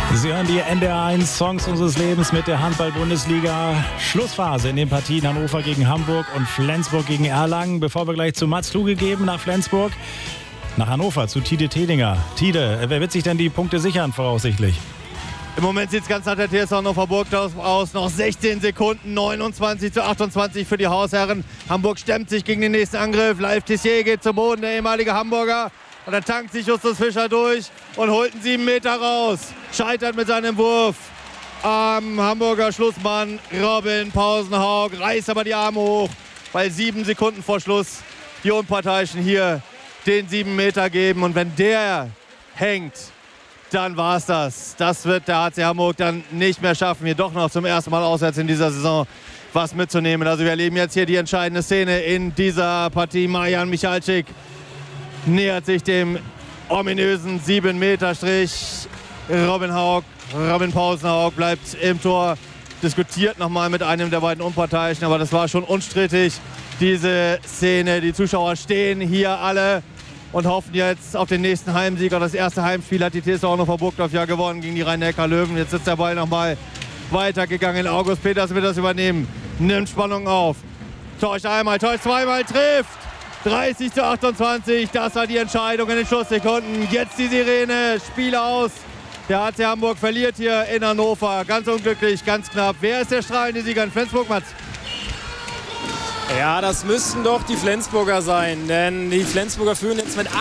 Sie hören die NDR1 Songs unseres Lebens mit der Handball-Bundesliga. Schlussphase in den Partien Hannover gegen Hamburg und Flensburg gegen Erlangen. Bevor wir gleich zu Mats Kluge geben nach Flensburg, nach Hannover zu Tide Tedinger. Tide, wer wird sich denn die Punkte sichern voraussichtlich? Im Moment sieht es ganz nach der TSV Hannover Burgdorf aus. Noch 16 Sekunden, 29:28 für die Hausherren. Hamburg stemmt sich gegen den nächsten Angriff. Live Tissier geht zum Boden, der ehemalige Hamburger. Und dann tankt sich Justus Fischer durch und holt einen 7 Meter raus. Scheitert mit seinem Wurf am Hamburger Schlussmann Robin Pausenhaug. Reißt aber die Arme hoch, weil 7 Sekunden vor Schluss die Unparteiischen hier den 7 Meter geben. Und wenn der hängt, dann war es das. Das wird der HC Hamburg dann nicht mehr schaffen, hier doch noch zum ersten Mal auswärts in dieser Saison was mitzunehmen. Also wir erleben jetzt hier die entscheidende Szene in dieser Partie. Marian Michalczyk nähert sich dem ominösen 7-Meter-Strich. Robin Pausenhaug bleibt im Tor, diskutiert nochmal mit einem der beiden Unparteiischen, aber das war schon unstrittig, diese Szene. Die Zuschauer stehen hier alle und hoffen jetzt auf den nächsten Heimsieg. Das erste Heimspiel hat die TSV Hannover Burgdorf ja gewonnen gegen die Rhein-Neckar-Löwen. Jetzt ist der Ball nochmal weitergegangen. August Peters wird das übernehmen, nimmt Spannung auf. Torch einmal, Torch zweimal, trifft! 30:28, das war die Entscheidung in den Schlusssekunden. Jetzt die Sirene, Spiel aus. Der HC Hamburg verliert hier in Hannover. Ganz unglücklich, ganz knapp. Wer ist der strahlende Sieger in Flensburg, Mats? Ja, das müssten doch die Flensburger sein, denn die Flensburger führen jetzt mit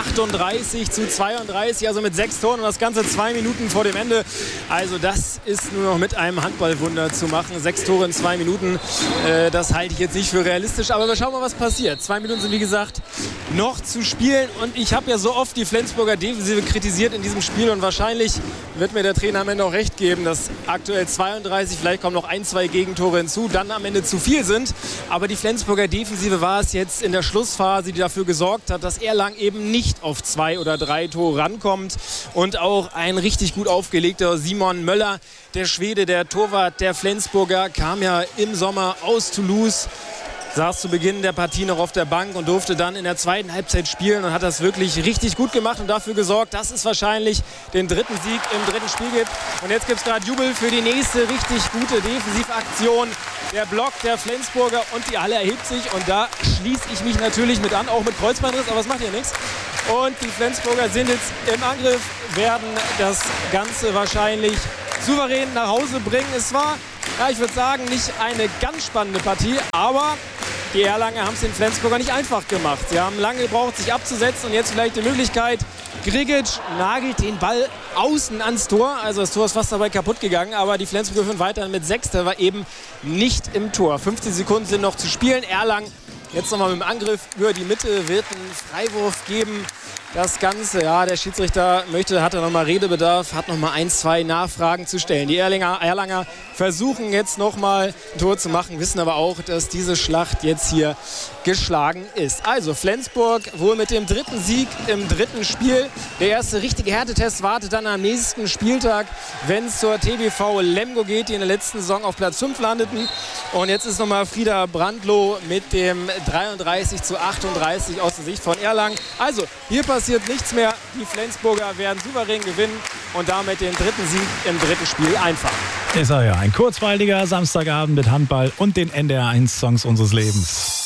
38:32, also mit 6 Toren und das Ganze 2 Minuten vor dem Ende. Also das ist nur noch mit einem Handballwunder zu machen. 6 Tore in 2 Minuten, das halte ich jetzt nicht für realistisch, aber wir schauen mal, was passiert. 2 Minuten sind, wie gesagt, noch zu spielen und ich habe ja so oft die Flensburger Defensive kritisiert in diesem Spiel und wahrscheinlich wird mir der Trainer am Ende auch recht geben, dass aktuell 32, vielleicht kommen noch 1, 2 Gegentore hinzu, dann am Ende zu viel sind, aber die Flensburger Defensive war es jetzt in der Schlussphase, die dafür gesorgt hat, dass Erlangen eben nicht auf 2 oder 3 Tore rankommt. Und auch ein richtig gut aufgelegter Simon Möller, der Schwede, der Torwart der Flensburger, kam ja im Sommer aus Toulouse, saß zu Beginn der Partie noch auf der Bank und durfte dann in der zweiten Halbzeit spielen und hat das wirklich richtig gut gemacht und dafür gesorgt, dass es wahrscheinlich den dritten Sieg im dritten Spiel gibt. Und jetzt gibt es gerade Jubel für die nächste richtig gute Defensivaktion. Der Block der Flensburger und die Halle erhebt sich und da schließe ich mich natürlich mit an, auch mit Kreuzbandriss, aber das macht ja nichts. Und die Flensburger sind jetzt im Angriff, werden das Ganze wahrscheinlich souverän nach Hause bringen. Es war, ja, ich würde sagen, nicht eine ganz spannende Partie, aber die Erlanger haben es den Flensburger nicht einfach gemacht. Sie haben lange gebraucht, sich abzusetzen und jetzt vielleicht die Möglichkeit. Grigic nagelt den Ball außen ans Tor. Also das Tor ist fast dabei kaputt gegangen, aber die Flensburger führen weiterhin mit 6. Der war eben nicht im Tor. 15 Sekunden sind noch zu spielen. Erlangen jetzt nochmal mit dem Angriff über die Mitte, wird einen Freiwurf geben. Das Ganze, ja, der Schiedsrichter hatte nochmal Redebedarf, hat nochmal 1, 2 Nachfragen zu stellen. Die Erlanger versuchen jetzt nochmal ein Tor zu machen, wissen aber auch, dass diese Schlacht jetzt hier geschlagen ist. Also Flensburg wohl mit dem dritten Sieg im dritten Spiel. Der erste richtige Härtetest wartet dann am nächsten Spieltag, wenn es zur TBV Lemgo geht, die in der letzten Saison auf Platz 5 landeten. Und jetzt ist nochmal Frieda Brandloh mit dem 33:38 aus der Sicht von Erlangen. Also hier passiert nichts mehr. Die Flensburger werden souverän gewinnen und damit den dritten Sieg im dritten Spiel einfahren. Ist er ja, ein kurzweiliger Samstagabend mit Handball und den NDR1 Songs unseres Lebens.